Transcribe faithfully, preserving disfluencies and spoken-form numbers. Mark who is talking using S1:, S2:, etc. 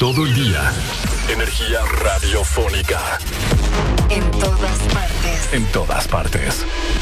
S1: todo el día. Energía radiofónica.
S2: En todas partes.
S1: En todas partes.